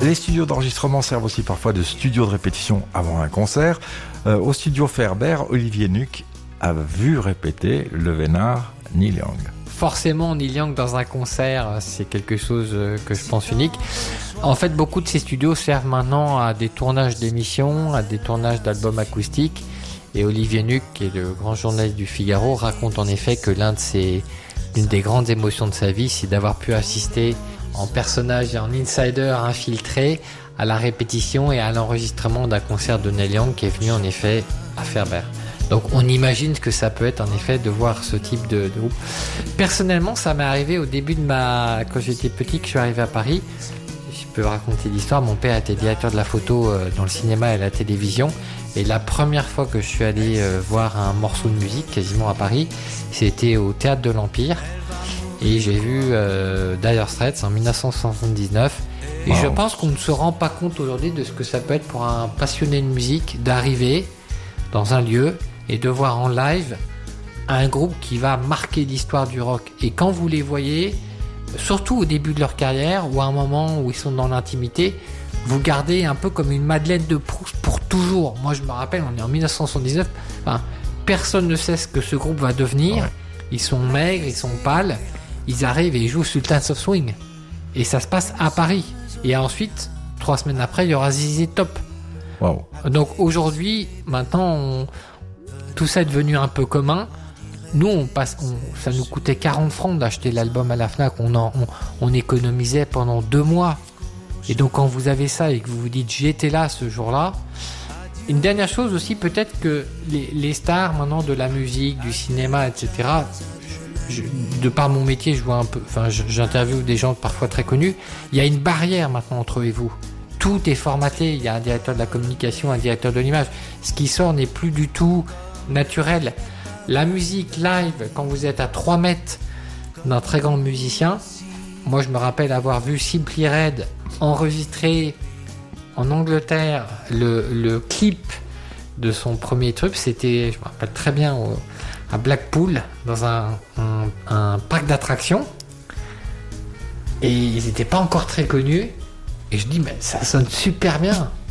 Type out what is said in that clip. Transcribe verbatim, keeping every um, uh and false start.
Les studios d'enregistrement servent aussi parfois de studio de répétition avant un concert. Euh, au studio Ferber, Olivier Nuc a vu répéter le vénard Neil Young. Forcément, Neil Young dans un concert, c'est quelque chose que je pense unique. En fait, beaucoup de ces studios servent maintenant à des tournages d'émissions, à des tournages d'albums acoustiques. Et Olivier Nuc, qui est le grand journaliste du Figaro, raconte en effet que l'un de ses, l'une des grandes émotions de sa vie, c'est d'avoir pu assister en personnage et en insider infiltré à la répétition et à l'enregistrement d'un concert de Neil Young qui est venu en effet à Ferber. Donc on imagine ce que ça peut être en effet de voir ce type de, de groupe. Personnellement, ça m'est arrivé au début de ma... Quand j'étais petit, que je suis arrivé à Paris, je peux raconter l'histoire, mon père était directeur de la photo dans le cinéma et la télévision, et la première fois que je suis allé voir un morceau de musique quasiment à Paris, c'était au Théâtre de l'Empire, et j'ai vu euh, Dire Straits en dix-neuf cent soixante-dix-neuf. Et wow. Je pense qu'on ne se rend pas compte aujourd'hui de ce que ça peut être pour un passionné de musique d'arriver dans un lieu et de voir en live un groupe qui va marquer l'histoire du rock. Et quand vous les voyez, surtout au début de leur carrière ou à un moment où ils sont dans l'intimité, vous gardez un peu comme une Madeleine de Proust pour toujours. Moi je me rappelle, on est en dix-neuf cent soixante-dix-neuf, enfin, personne ne sait ce que ce groupe va devenir. Ouais. Ils sont maigres, ils sont pâles, ils arrivent et ils jouent Sultans of Swing. Et ça se passe à Paris. Et ensuite, trois semaines après, il y aura Z Z Top. Wow. Donc aujourd'hui, maintenant, on... tout ça est devenu un peu commun. Nous, on passe, on... ça nous coûtait quarante francs d'acheter l'album à la Fnac. On, en... on... on économisait pendant deux mois. Et donc quand vous avez ça et que vous vous dites j'étais là ce jour-là. Une dernière chose aussi, peut-être que les, les stars maintenant de la musique, du cinéma, et cetera. Je, de par mon métier, je vois un peu, enfin, j'interviewe des gens parfois très connus. Il y a une barrière maintenant entre eux et vous. Tout est formaté. Il y a un directeur de la communication, un directeur de l'image. Ce qui sort n'est plus du tout naturel. La musique live, quand vous êtes à trois mètres d'un très grand musicien, moi je me rappelle avoir vu Simply Red enregistrer en Angleterre le, le clip de son premier truc. C'était, je me rappelle très bien, au, à Blackpool, dans un, un, un parc d'attractions. Et ils n'étaient pas encore très connus. Et je dis, mais ça sonne super bien.